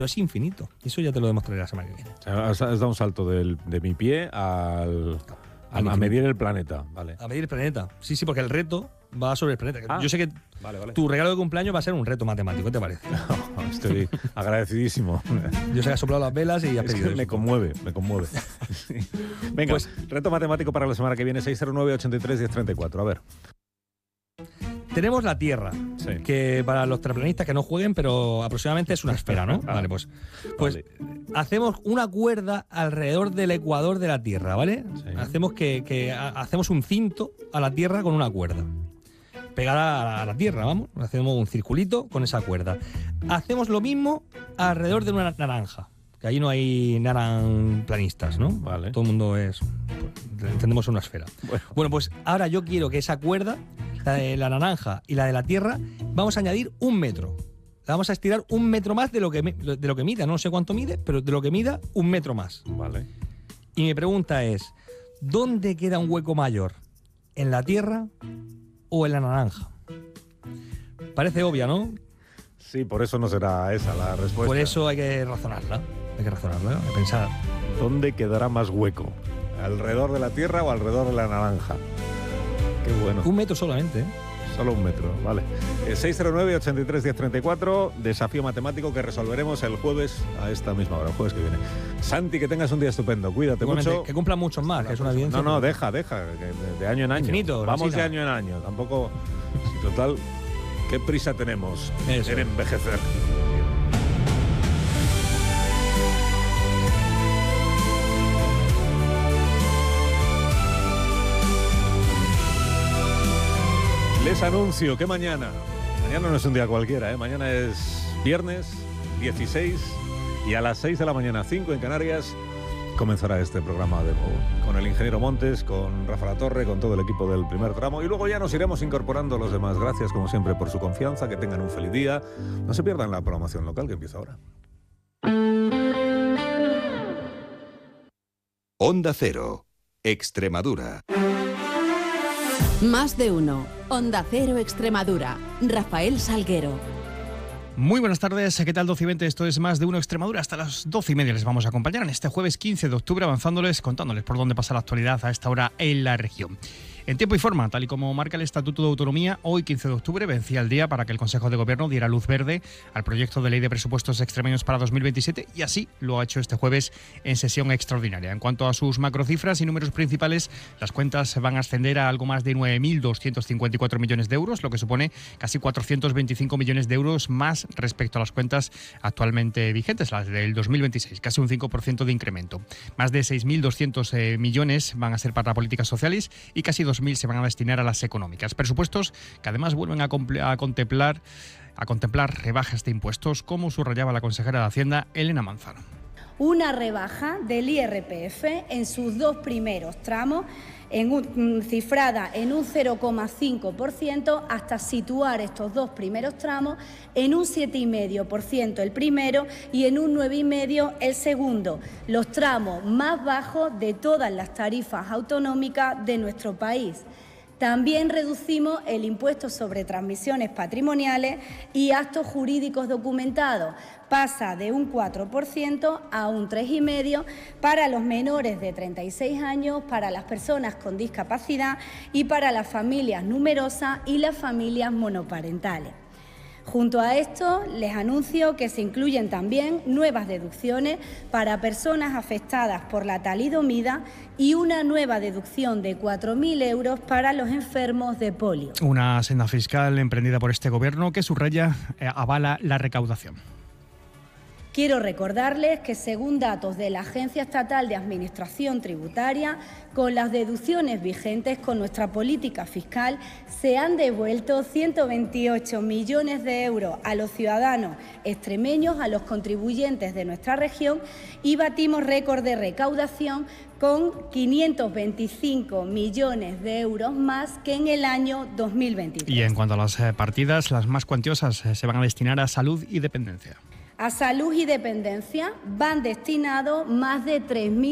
es infinito. Eso ya te lo demostraré la semana que viene. O sea, has dado un salto de mi pie a medir el planeta. Vale. A medir el planeta. Sí, porque el reto va sobre el planeta. Yo sé que vale. tu regalo de cumpleaños va a ser un reto matemático. ¿Qué te parece? No, estoy agradecidísimo. Yo sé que has soplado las velas y has pedido eso. Me conmueve. Venga, pues, reto matemático para la semana que viene, 609-83-1034. A ver. Tenemos la Tierra, que para los terraplanistas que no jueguen, pero aproximadamente es una esfera, ¿no? Vale, pues hacemos una cuerda alrededor del ecuador de la Tierra, ¿vale? Sí. Hacemos un cinto a la Tierra con una cuerda. Pegada a la Tierra, vamos. Hacemos un circulito con esa cuerda. Hacemos lo mismo alrededor de una naranja. Que ahí no hay naranplanistas, ¿no? Vale. Todo el mundo entendemos una esfera. Bueno, pues ahora yo quiero que esa cuerda, la de la naranja y la de la Tierra, vamos a añadir 1 metro. La vamos a estirar 1 metro más de lo que mida. No sé cuánto mide, pero de lo que mida 1 metro más. Vale. Y mi pregunta es, ¿dónde queda un hueco mayor? ¿En la Tierra o en la naranja? Parece obvia, ¿no? Sí, por eso no será esa la respuesta. Por eso hay que razonarla. Hay que pensar. ¿Dónde quedará más hueco? ¿Alrededor de la Tierra o alrededor de la naranja? Qué bueno. 1 metro solamente, ¿eh? Solo 1 metro, vale. 609-83-1034, desafío matemático que resolveremos el jueves a esta misma hora, el jueves que viene. Santi, que tengas un día estupendo, cuídate mucho. Que cumplan muchos más, que es una evidencia. No, deja, de año en año. Infinito, vamos de año en año, tampoco... Total, ¿qué prisa tenemos en envejecer? Les anuncio que mañana no es un día cualquiera, mañana es viernes 16 y a las 6 de la mañana, 5 en Canarias, comenzará este programa de nuevo. Con el ingeniero Montes, con Rafa Latorre, con todo el equipo del primer tramo y luego ya nos iremos incorporando los demás. Gracias como siempre por su confianza, que tengan un feliz día. No se pierdan la programación local que empieza ahora. Onda Cero, Extremadura. Más de uno. Onda Cero Extremadura. Rafael Salguero. Muy buenas tardes, ¿qué tal? 12 y 20, esto es Más de uno Extremadura. Hasta las 12 y media les vamos a acompañar en este jueves 15 de octubre, contándoles por dónde pasa la actualidad a esta hora en la región. En tiempo y forma, tal y como marca el Estatuto de Autonomía, hoy 15 de octubre vencía el día para que el Consejo de Gobierno diera luz verde al proyecto de ley de presupuestos extremeños para 2027 y así lo ha hecho este jueves en sesión extraordinaria. En cuanto a sus macrocifras y números principales, las cuentas van a ascender a algo más de 9.254 millones de euros, lo que supone casi 425 millones de euros más respecto a las cuentas actualmente vigentes, las del 2026, casi un 5% de incremento. Más de 6.200 millones van a ser para políticas sociales y casi 2.000 se van a destinar a las económicas. Presupuestos que además vuelven a contemplar rebajas de impuestos, como subrayaba la consejera de Hacienda, Elena Manzano. Una rebaja del IRPF en sus 2 primeros tramos, cifrada en un 0,5%, hasta situar estos 2 primeros tramos en un 7,5% el primero y en un 9,5% el segundo, los tramos más bajos de todas las tarifas autonómicas de nuestro país. También reducimos el impuesto sobre transmisiones patrimoniales y actos jurídicos documentados. Pasa de un 4% a un 3,5% para los menores de 36 años, para las personas con discapacidad y para las familias numerosas y las familias monoparentales. Junto a esto, les anuncio que se incluyen también nuevas deducciones para personas afectadas por la talidomida y una nueva deducción de 4.000 euros para los enfermos de polio. Una senda fiscal emprendida por este gobierno que subraya avala la recaudación. Quiero recordarles que, según datos de la Agencia Estatal de Administración Tributaria, con las deducciones vigentes con nuestra política fiscal, se han devuelto 128 millones de euros a los ciudadanos extremeños, a los contribuyentes de nuestra región, y batimos récord de recaudación con 525 millones de euros más que en el año 2023. Y en cuanto a las partidas, las más cuantiosas se van a destinar a salud y dependencia. A salud y dependencia van destinados más de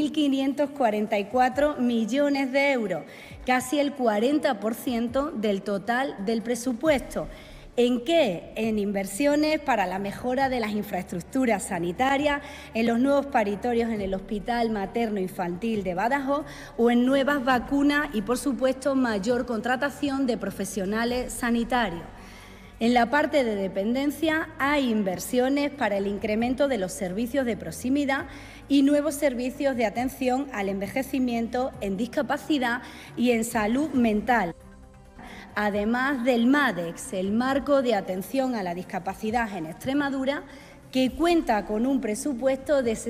3.544 millones de euros, casi el 40% del total del presupuesto. ¿En qué? En inversiones para la mejora de las infraestructuras sanitarias, en los nuevos paritorios en el Hospital Materno-Infantil de Badajoz o en nuevas vacunas y, por supuesto, mayor contratación de profesionales sanitarios. En la parte de dependencia hay inversiones para el incremento de los servicios de proximidad y nuevos servicios de atención al envejecimiento en discapacidad y en salud mental. Además del MADEX, el Marco de Atención a la Discapacidad en Extremadura, que cuenta con un presupuesto de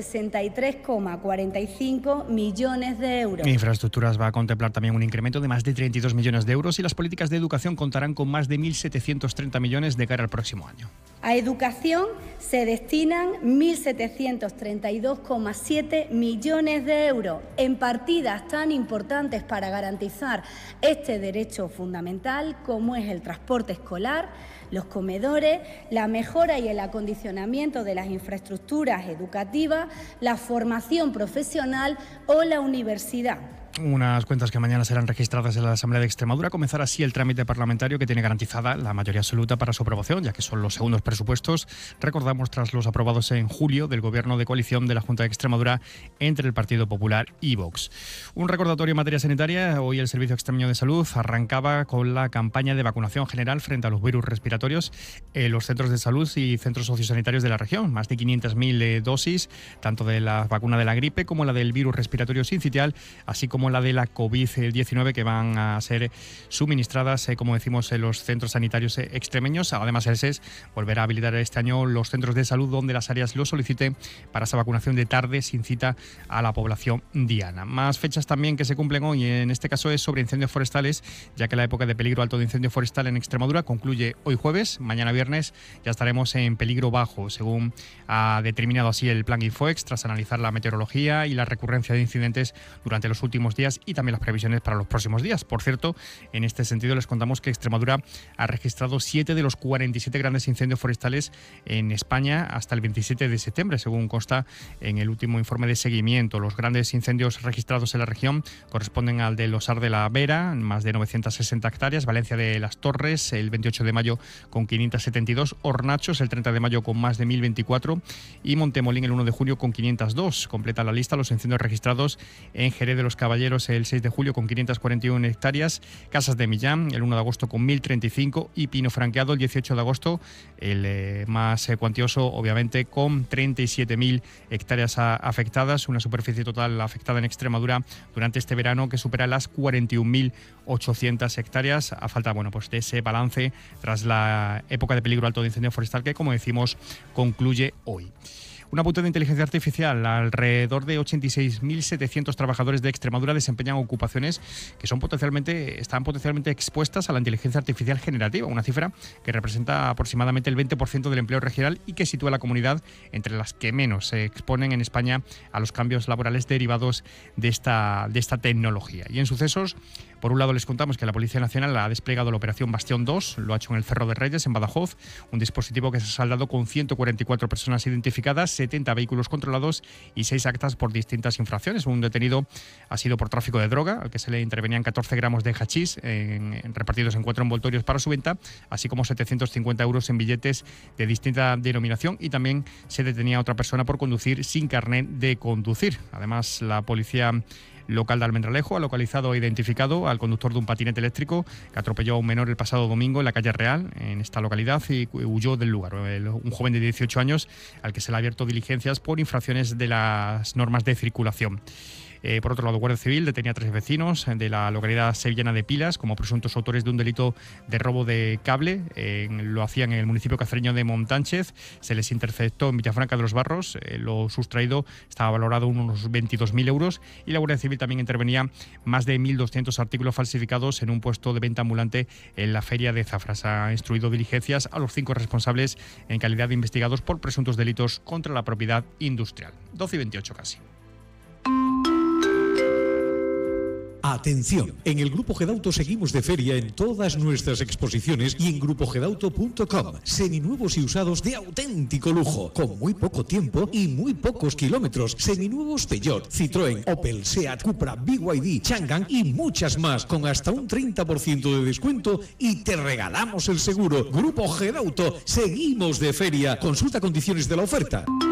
63,45 millones de euros. Infraestructuras va a contemplar también un incremento de más de 32 millones de euros y las políticas de educación contarán con más de 1.730 millones de cara al próximo año. A educación se destinan 1.732,7 millones de euros en partidas tan importantes para garantizar este derecho fundamental como es el transporte escolar, los comedores, la mejora y el acondicionamiento de las infraestructuras educativas, la formación profesional o la universidad. Unas cuentas que mañana serán registradas en la Asamblea de Extremadura. Comenzará así el trámite parlamentario que tiene garantizada la mayoría absoluta para su aprobación, ya que son los segundos presupuestos, recordamos, tras los aprobados en julio del Gobierno de coalición de la Junta de Extremadura entre el Partido Popular y Vox. Un recordatorio en materia sanitaria. Hoy el Servicio Extremeño de Salud arrancaba con la campaña de vacunación general frente a los virus respiratorios en los centros de salud y centros sociosanitarios de la región. Más de 500.000 dosis, tanto de la vacuna de la gripe como la del virus respiratorio sincitial, así como la de la COVID-19, que van a ser suministradas, como decimos, en los centros sanitarios extremeños. Además, el SES volverá a habilitar este año los centros de salud donde las áreas lo soliciten para esa vacunación de tarde sin cita a la población diana. Más fechas también que se cumplen hoy, en este caso es sobre incendios forestales, ya que la época de peligro alto de incendio forestal en Extremadura concluye hoy jueves. Mañana viernes ya estaremos en peligro bajo, según ha determinado así el Plan Infoex, tras analizar la meteorología y la recurrencia de incidentes durante los últimos días y también las previsiones para los próximos días. Por cierto, en este sentido les contamos que Extremadura ha registrado 7 de los 47 grandes incendios forestales en España hasta el 27 de septiembre, según consta en el último informe de seguimiento. Los grandes incendios registrados en la región corresponden al del Osar de la Vera, más de 960 hectáreas, Valencia de las Torres el 28 de mayo con 572, Hornachos el 30 de mayo con más de 1024 y Montemolín el 1 de junio con 502. Completa la lista los incendios registrados en Jerez de los Caballeros el 6 de julio con 541 hectáreas, Casas de Millán el 1 de agosto con 1035 y Pino Franqueado el 18 de agosto, el más cuantioso obviamente, con 37.000 hectáreas afectadas, una superficie total afectada en Extremadura durante este verano que supera las 41.800 hectáreas. A falta de ese balance tras la época de peligro alto de incendio forestal que, como decimos, concluye hoy. Un apunte de inteligencia artificial. Alrededor de 86.700 trabajadores de Extremadura desempeñan ocupaciones que están potencialmente expuestas a la inteligencia artificial generativa, una cifra que representa aproximadamente el 20% del empleo regional y que sitúa a la comunidad entre las que menos se exponen en España a los cambios laborales derivados de esta tecnología. Y en sucesos, por un lado les contamos que la Policía Nacional ha desplegado la operación Bastión 2, lo ha hecho en el Cerro de Reyes, en Badajoz, un dispositivo que se ha saldado con 144 personas identificadas, 70 vehículos controlados y 6 actas por distintas infracciones. Un detenido ha sido por tráfico de droga, al que se le intervenían 14 gramos de hachís repartidos en 4 envoltorios para su venta, así como 750 euros en billetes de distinta denominación, y también se detenía a otra persona por conducir sin carnet de conducir. Además, la policía local de Almendralejo ha localizado e identificado al conductor de un patinete eléctrico que atropelló a un menor el pasado domingo en la calle Real, en esta localidad, y huyó del lugar. Un joven de 18 años al que se le ha abierto diligencias por infracciones de las normas de circulación. Por otro lado, Guardia Civil detenía a 3 vecinos de la localidad sevillana de Pilas como presuntos autores de un delito de robo de cable. Lo hacían en el municipio cacereño de Montánchez. Se les interceptó en Villafranca de los Barros. Lo sustraído estaba valorado en unos 22.000 euros y la Guardia Civil también intervenía más de 1.200 artículos falsificados en un puesto de venta ambulante en la feria de Zafras. Ha instruido diligencias a los 5 responsables en calidad de investigados por presuntos delitos contra la propiedad industrial. 12:28 casi. Atención, en el Grupo Gedauto seguimos de feria en todas nuestras exposiciones y en grupogedauto.com. Seminuevos y usados de auténtico lujo, con muy poco tiempo y muy pocos kilómetros. Seminuevos Peugeot, Citroën, Opel, Seat, Cupra, BYD, Changan y muchas más, con hasta un 30% de descuento y te regalamos el seguro. Grupo Gedauto, seguimos de feria. Consulta condiciones de la oferta.